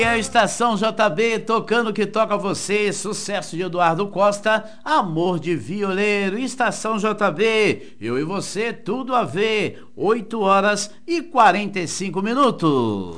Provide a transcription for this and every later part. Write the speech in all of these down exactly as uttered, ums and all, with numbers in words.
É a Estação J B tocando o que toca você, sucesso de Eduardo Costa, Amor de Violeiro. Estação J B, eu e você, tudo a ver, oito horas e quarenta e cinco minutos.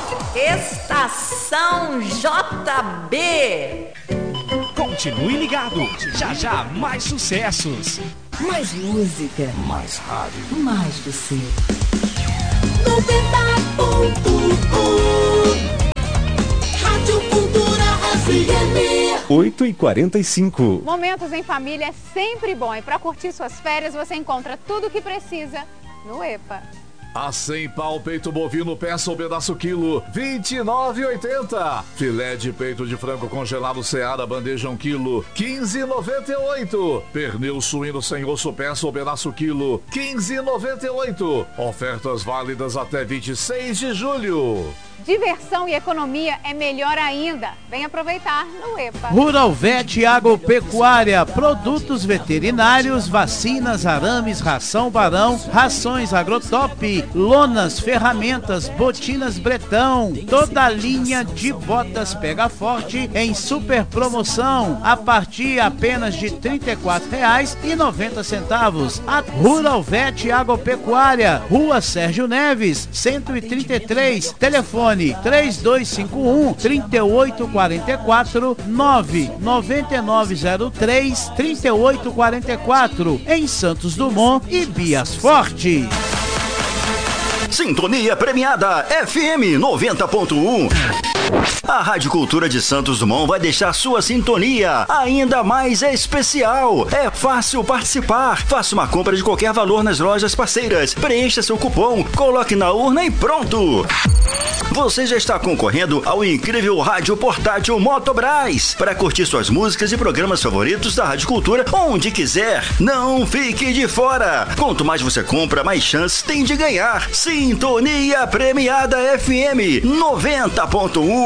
Estação J B. Continue ligado, já já mais sucessos. Mais música. Mais rádio. Mais você. noventa ponto um Rádio Cultura F M. oito e quarenta e cinco. Momentos em família é sempre bom. E para curtir suas férias, você encontra tudo o que precisa no EPA. A cem pau peito bovino peça ou pedaço quilo, vinte e nove e oitenta. Filé de peito de frango congelado Seara, bandeja um quilo, quinze e noventa e oito. Pernil suíno sem osso peça ou pedaço quilo, quinze e noventa e oito. Ofertas válidas até vinte e seis de julho. Diversão e economia é melhor ainda. Vem aproveitar no EPA. Rural Vet Agropecuária, produtos veterinários, vacinas, arames, ração Barão, rações Agrotop, lonas, ferramentas, botinas Bretão, toda a linha de botas Pega Forte em super promoção a partir apenas de trinta e quatro reais e noventa centavos. A Rural Vet Agropecuária, Rua Sérgio Neves, cento e trinta e três, telefone três dois cinco um, três oito quatro quatro, nove nove nove zero três, três oito quatro quatro, em Santos Dumont e Bias Forte. Sintonia premiada F M noventa ponto um. A Rádio Cultura de Santos Dumont vai deixar sua sintonia ainda mais especial. É fácil participar. Faça uma compra de qualquer valor nas lojas parceiras. Preencha seu cupom, coloque na urna e pronto. Você já está concorrendo ao incrível rádio portátil Motobras para curtir suas músicas e programas favoritos da Rádio Cultura onde quiser. Não fique de fora. Quanto mais você compra, mais chances tem de ganhar. Sintonia premiada F M noventa ponto um.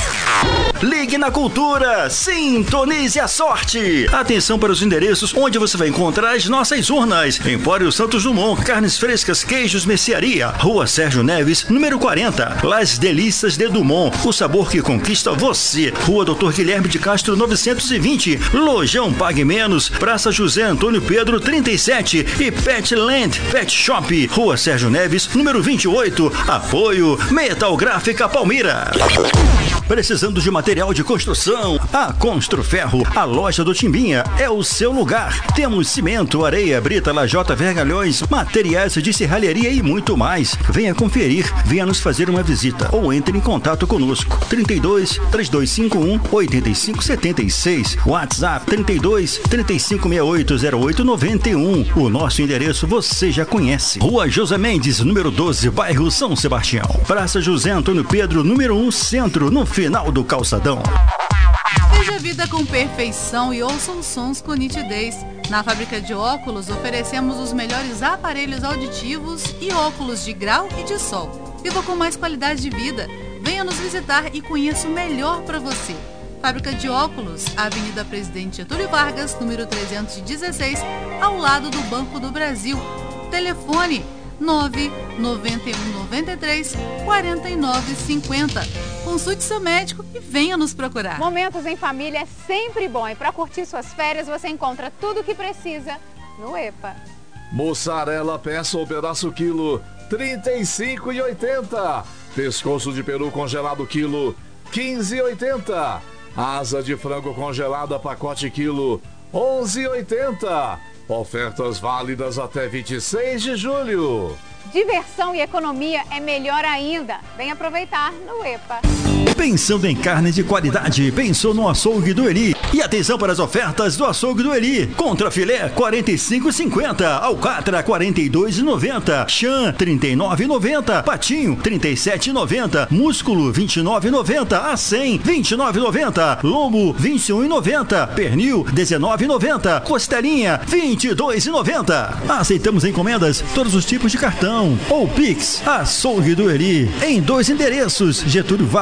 Ligue na Cultura, sintonize a sorte. Atenção para os endereços onde você vai encontrar as nossas urnas. Empório Santos Dumont, carnes frescas, queijos, mercearia. Rua Sérgio Neves, número quarenta. Las Delícias de Dumont, o sabor que conquista você. Rua Doutor Guilherme de Castro, novecentos e vinte. Lojão Pague Menos, Praça José Antônio Pedro, trinta e sete. E Petland Pet Shop, Rua Sérgio Neves, número vinte e oito. Apoio Metal Gráfica Palmira. Precisando de material de construção? A Construferro, a loja do Timbinha, é o seu lugar. Temos cimento, areia, brita, lajota, vergalhões, materiais de serralheria e muito mais. Venha conferir, venha nos fazer uma visita ou entre em contato conosco. trinta e dois, três dois cinco um, oito cinco sete seis, WhatsApp trinta e dois, trinta e cinco sessenta e oito, zero oito noventa e um. O nosso endereço você já conhece. Rua José Mendes, número doze, bairro São Sebastião. Praça José Antônio Pedro, número um, centro, no final do calçadão. Veja a vida com perfeição e ouça os sons com nitidez. Na fábrica de óculos oferecemos os melhores aparelhos auditivos e óculos de grau e de sol. Viva com mais qualidade de vida. Venha nos visitar e conheça o melhor para você. Fábrica de óculos, Avenida Presidente Getúlio Vargas, número trezentos e dezesseis, ao lado do Banco do Brasil. Telefone nove nove um nove três, quatro nove cinco zero. Consulte seu médico e venha nos procurar. Momentos em família é sempre bom. E para curtir suas férias, você encontra tudo o que precisa no EPA. Mussarela peça ou pedaço quilo, trinta e cinco e oitenta. Pescoço de peru congelado quilo, quinze e oitenta. Asa de frango congelada pacote quilo, onze e oitenta. Ofertas válidas até vinte e seis de julho. Diversão e economia é melhor ainda. Vem aproveitar no EPA. Pensando em carne de qualidade, pensou no açougue do Eli. E atenção para as ofertas do açougue do Eli. Contra filé, quarenta e cinco e cinquenta. Alcatra, quarenta e dois e noventa. Chã, trinta e nove e noventa. Patinho, trinta e sete e noventa. Músculo, vinte e nove e noventa. A cem, vinte e nove e noventa. Lombo, vinte e um e noventa. Pernil, dezenove e noventa. Costelinha, vinte e dois e noventa. Aceitamos encomendas, todos os tipos de cartão ou Pix. Açougue do Eli, em dois endereços, Getúlio Vargas,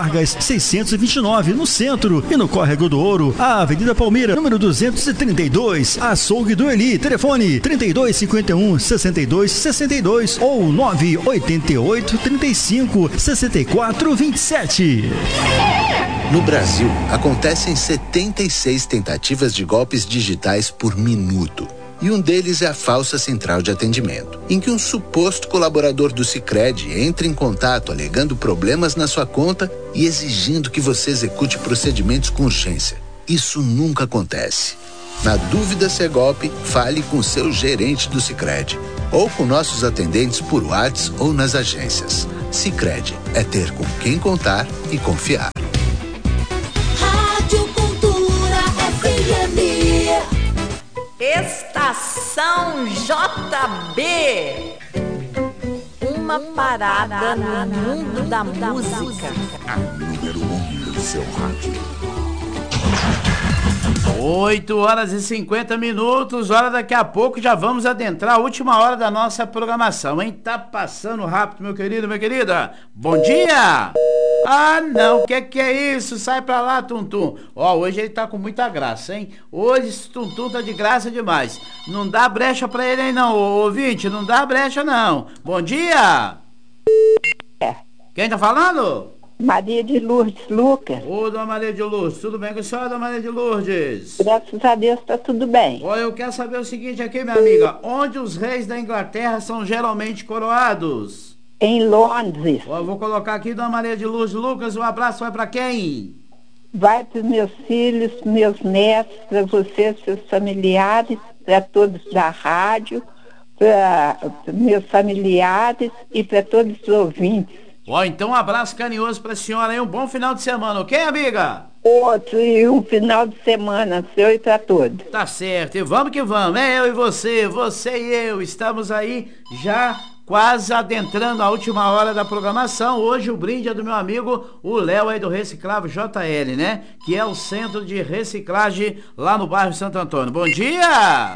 seiscentos e vinte e nove, no centro. E no Córrego do Ouro, a Avenida Palmeira, número duzentos e trinta e dois, Açougue do Eli. Telefone trinta e dois, cinquenta e um, sessenta e dois, sessenta e dois ou nove oito oito, trinta e cinco, sessenta e quatro, vinte e sete. No Brasil, acontecem setenta e seis tentativas de golpes digitais por minuto. E um deles é a falsa central de atendimento, em que um suposto colaborador do Sicredi entra em contato alegando problemas na sua conta e exigindo que você execute procedimentos com urgência. Isso nunca acontece. Na dúvida se é golpe, fale com seu gerente do Sicredi ou com nossos atendentes por WhatsApp ou nas agências. Sicredi é ter com quem contar e confiar. Rádio Cultura F M. Estação J B. Uma parada no mundo da música. A número um do seu rádio. oito horas e cinquenta minutos, hora daqui a pouco já vamos adentrar a última hora da nossa programação, hein? Tá passando rápido, meu querido, minha querida. Bom dia! Ah, não, o que que é isso? Sai pra lá, Tuntum. Ó, hoje ele tá com muita graça, hein? Hoje esse Tuntum tá de graça demais. Não dá brecha pra ele aí não, ô, ouvinte, não dá brecha não. Bom dia! É. Quem tá falando? Maria de Lourdes Lucas. Ô, dona Maria de Lourdes, tudo bem com a senhora, dona Maria de Lourdes? Graças a Deus tá tudo bem. Ó, eu quero saber o seguinte aqui, minha amiga. Onde os reis da Inglaterra são geralmente coroados? Em Londres. Ó, eu vou colocar aqui, dona Maria de Lourdes Lucas, um abraço vai pra quem? Vai para os meus filhos, meus netos, para vocês, seus familiares, para todos da rádio, para meus familiares e para todos os ouvintes. Ó, então um abraço carinhoso pra senhora aí, um bom final de semana, ok, amiga? Outro e um final de semana seu e pra todos. Tá certo, e vamos que vamos, é eu e você, você e eu, estamos aí já quase adentrando a última hora da programação. Hoje o brinde é do meu amigo, o Léo aí do Reciclável J L, né? Que é o centro de reciclagem lá no bairro Santo Antônio. Bom dia!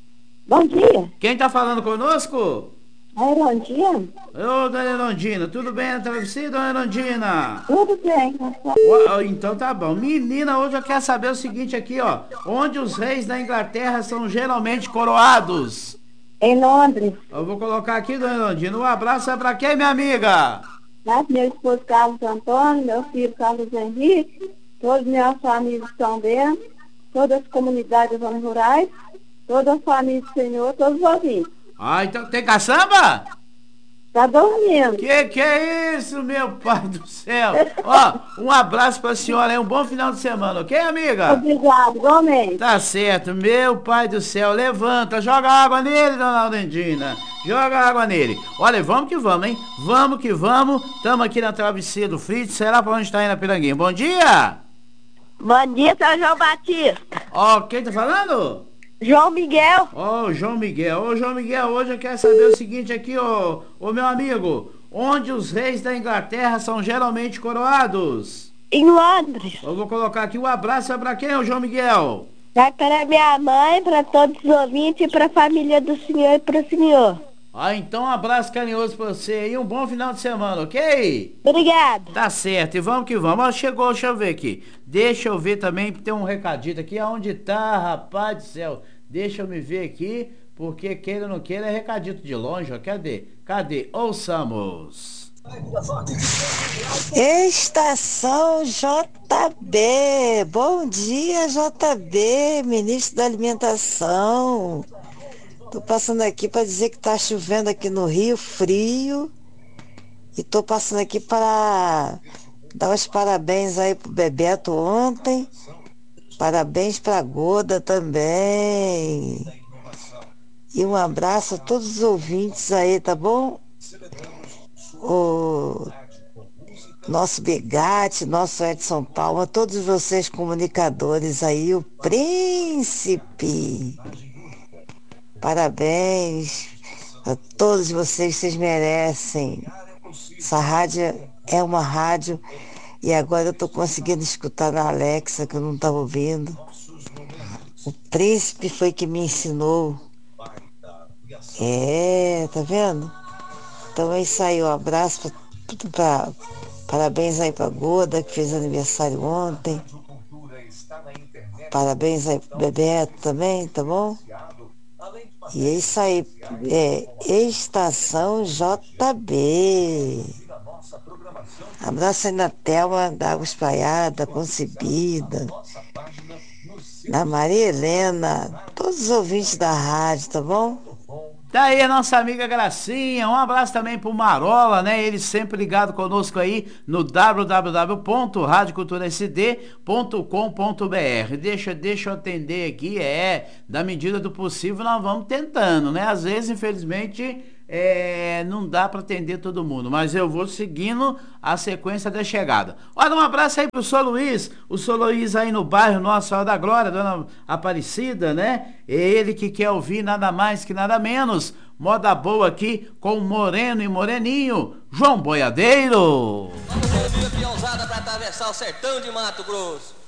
Bom dia! Quem tá falando conosco? É Erondina? Ô, dona Erondina, tudo bem até você, dona Erondina? Tudo bem. Ó, então tá bom. Menina, hoje eu quero saber o seguinte aqui, ó. Onde os reis da Inglaterra são geralmente coroados? Em Londres. Eu vou colocar aqui, dona Erondina. Um abraço é pra quem, minha amiga? Mas meu esposo Carlos Antônio, meu filho Carlos Henrique, todos meus amigos estão dentro, todas as comunidades rurais, toda a família do Senhor, todos os ouvintes. Ah, então tem caçamba? Tá dormindo. Que que é isso, meu pai do céu? Ó, um abraço pra senhora aí, um bom final de semana, ok, amiga? Obrigado, igualmente. Tá certo, meu pai do céu, levanta, joga água nele, dona Aurendina. Joga água nele. Olha, vamos que vamos, hein? Vamos que vamos. Tamo aqui na travessia do Fritz. Será pra onde tá indo a Piranguinha? Bom dia! Bom dia, seu João Batista. Ó, quem tá falando? João Miguel. Ó, oh, João Miguel. Ô, oh, João Miguel, hoje eu quero saber o seguinte aqui, ó, ô, oh, meu amigo. Onde os reis da Inglaterra são geralmente coroados? Em Londres. Eu vou colocar aqui um abraço, é pra quem, ô, João Miguel? Vai para minha mãe, para todos os ouvintes e para a família do senhor e para o senhor. Ah, então um abraço carinhoso pra você e um bom final de semana, ok? Obrigado. Tá certo, e vamos que vamos. Ó, chegou, deixa eu ver aqui. Deixa eu ver também, tem um recadito aqui. Aonde tá, rapaz do céu? Deixa eu me ver aqui, porque queira ou não queira é recadito de longe, ó. Cadê? Cadê? Ouçamos. Estação J B. Bom dia, J B, ministro da Alimentação. Tô passando aqui para dizer que tá chovendo aqui no Rio, frio. E tô passando aqui para dar os parabéns aí pro Bebeto ontem. Parabéns pra Goda também. E um abraço a todos os ouvintes aí, tá bom? O nosso Begate, nosso Edson Palma, todos vocês comunicadores aí, o Príncipe. Parabéns a todos vocês, vocês merecem. Essa rádio é uma rádio e agora eu tô conseguindo escutar na Alexa, que eu não estava ouvindo. O Príncipe foi que me ensinou. É, tá vendo? Então é isso aí, um abraço Parabéns aí pra Goda, que fez aniversário ontem. Parabéns aí pro Bebeto também, tá bom? E é isso aí, é Estação J B. Abraço aí na Thelma, da Água Espalhada, Concebida, na Maria Helena, todos os ouvintes da rádio, tá bom? Tá aí a nossa amiga Gracinha, um abraço também pro Marola, né? Ele sempre ligado conosco aí no w w w ponto rádio cultura s d ponto com ponto b r. Deixa, deixa eu atender aqui, é, da medida do possível nós vamos tentando, né? Às vezes, infelizmente, é, não dá para atender todo mundo, mas eu vou seguindo a sequência da chegada. Olha, um abraço aí pro Sr. Luiz, o Sr. Luiz aí no bairro Nossa Senhora da Glória, Dona Aparecida, né? É ele que quer ouvir nada mais que nada menos, moda boa aqui com Moreno e Moreninho, João Boiadeiro. Vamos ouvir a piãozada para atravessar o sertão de Mato Grosso.